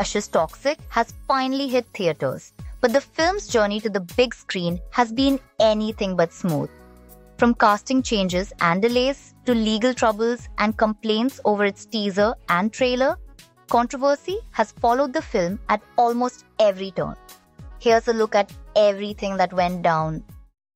Yash's Toxic has finally hit theatres, but the film's journey to the big screen has been anything but smooth. From casting changes and delays to legal troubles and complaints over its teaser and trailer, controversy has followed the film at almost every turn. Here's a look at everything that went down.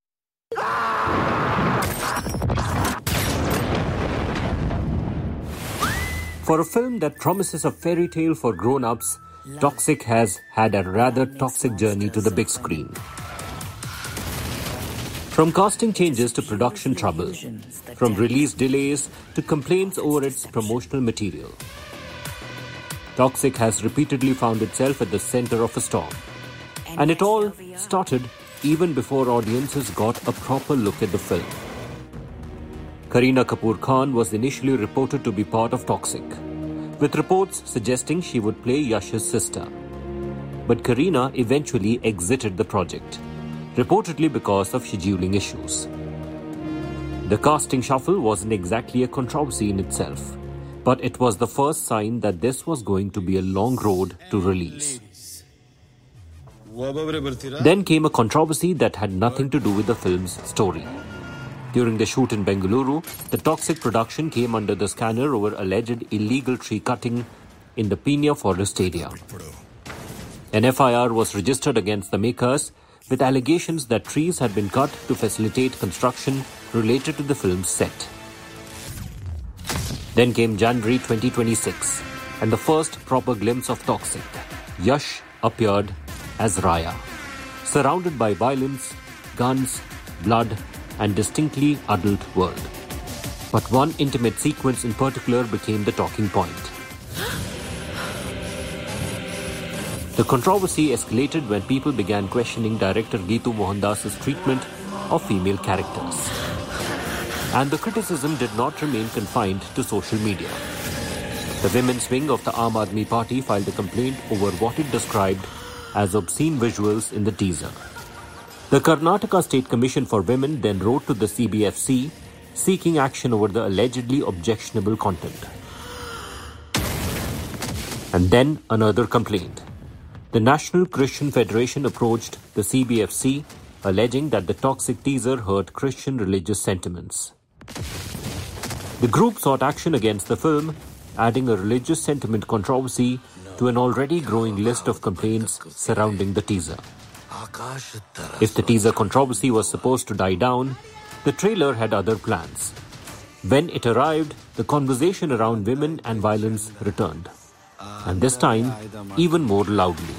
For a film that promises a fairy tale for grown-ups, Toxic has had a rather toxic journey to the big screen. From casting changes to production trouble, from release delays to complaints over its promotional material, Toxic has repeatedly found itself at the center of a storm. And it all started even before audiences got a proper look at the film. Kareena Kapoor Khan was initially reported to be part of Toxic, with reports suggesting she would play Yash's sister. But Kareena eventually exited the project, reportedly because of scheduling issues. The casting shuffle wasn't exactly a controversy in itself, but it was the first sign that this was going to be a long road to release. Then came a controversy that had nothing to do with the film's story. During the shoot in Bengaluru, the Toxic production came under the scanner over alleged illegal tree cutting in the Peenya Forest area. An FIR was registered against the makers with allegations that trees had been cut to facilitate construction related to the film's set. Then came January 2026, and the first proper glimpse of Toxic. Yash appeared as Raya, surrounded by violence, guns, blood, and distinctly adult world. But one intimate sequence in particular became the talking point. The controversy escalated when people began questioning director Geetu Mohandas's treatment of female characters. And the criticism did not remain confined to social media. The women's wing of the Aam Aadmi Party filed a complaint over what it described as obscene visuals in the teaser. The Karnataka State Commission for Women then wrote to the CBFC seeking action over the allegedly objectionable content. And then another complaint. The National Christian Federation approached the CBFC alleging that the Toxic teaser hurt Christian religious sentiments. The group sought action against the film, adding a religious sentiment controversy to an already growing list of complaints surrounding the teaser. If the teaser controversy was supposed to die down, the trailer had other plans. When it arrived, the conversation around women and violence returned. And this time, even more loudly.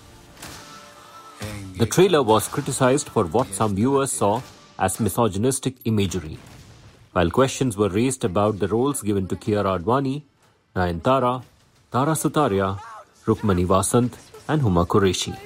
The trailer was criticized for what some viewers saw as misogynistic imagery, while questions were raised about the roles given to Kiara Advani, Nayanthara, Tara Sutaria, Rukmani Vasant, and Huma Qureshi.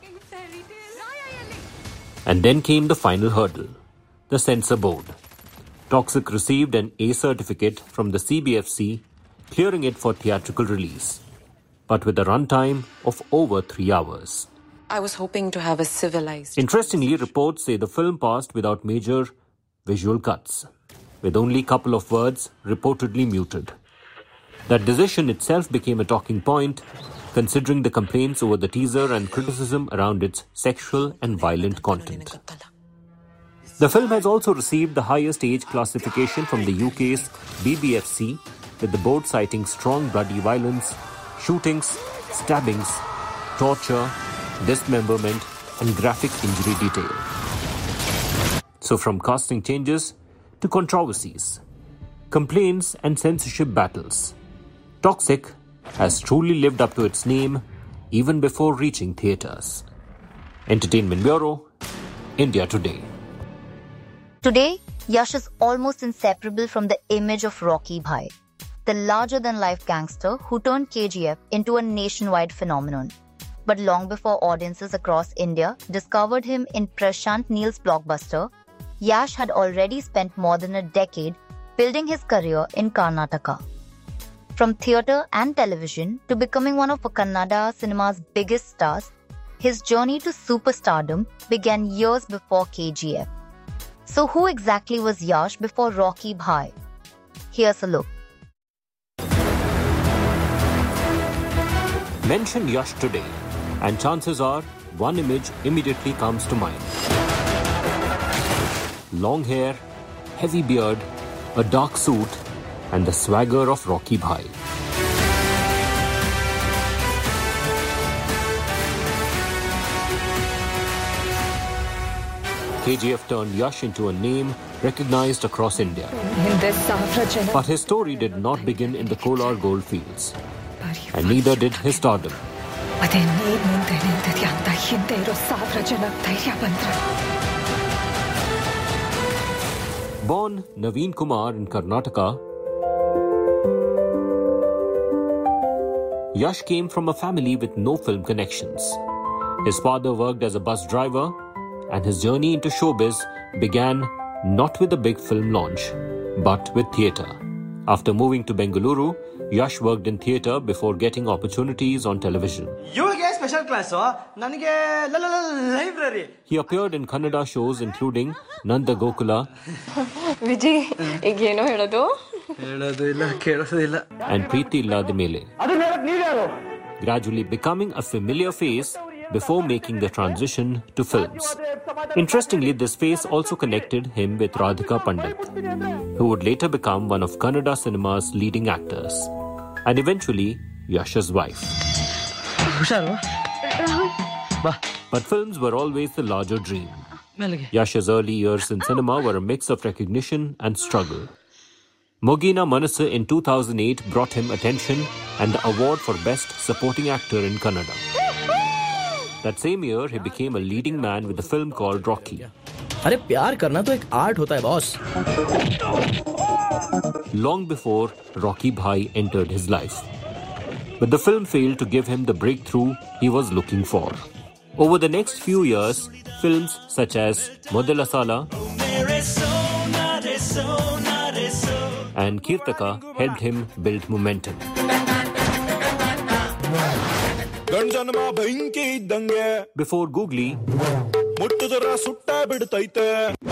And then came the final hurdle, the censor board. Toxic received an A certificate from the CBFC, clearing it for theatrical release, but with a runtime of over 3 hours. I was hoping to have a civilized... Interestingly, reports say the film passed without major visual cuts, with only a couple of words reportedly muted. That decision itself became a talking point, considering the complaints over the teaser and criticism around its sexual and violent content. The film has also received the highest age classification from the UK's BBFC, with the board citing strong bloody violence, shootings, stabbings, torture, dismemberment, and graphic injury detail. So from casting changes to controversies, complaints and censorship battles, Toxic has truly lived up to its name even before reaching theatres. Entertainment Bureau, India Today. Today, Yash is almost inseparable from the image of Rocky Bhai, the larger-than-life gangster who turned KGF into a nationwide phenomenon. But long before audiences across India discovered him in Prashant Neel's blockbuster, Yash had already spent more than a decade building his career in Karnataka. From theatre and television to becoming one of Kannada cinema's biggest stars, his journey to superstardom began years before KGF. So who exactly was Yash before Rocky Bhai? Here's a look. Mention Yash today, and chances are one image immediately comes to mind. Long hair, heavy beard, a dark suit, and the swagger of Rocky Bhai. KGF turned Yash into a name recognized across India. But his story did not begin in the Kolar goldfields, and neither did his stardom. Born Naveen Kumar in Karnataka, Yash came from a family with no film connections. His father worked as a bus driver, and his journey into showbiz began not with a big film launch, but with theatre. After moving to Bengaluru, Yash worked in theatre before getting opportunities on television. Special class, library. He appeared in Kannada shows including Nanda Gokula and Preeti Illa Dimele, gradually becoming a familiar face before making the transition to films. Interestingly, this face also connected him with Radhika Pandit, who would later become one of Kannada cinema's leading actors, and eventually Yash's wife. But films were always the larger dream. Yash's early years in cinema were a mix of recognition and struggle. Mogina Manasu in 2008 brought him attention and the award for Best Supporting Actor in Kannada. That same year, he became a leading man with a film called Rocky. अरे प्यार करना तो एक art होता है boss. Long before Rocky Bhai entered his life. But the film failed to give him the breakthrough he was looking for. Over the next few years, films such as Modela Sala and Kirtaka helped him build momentum. Before Googly,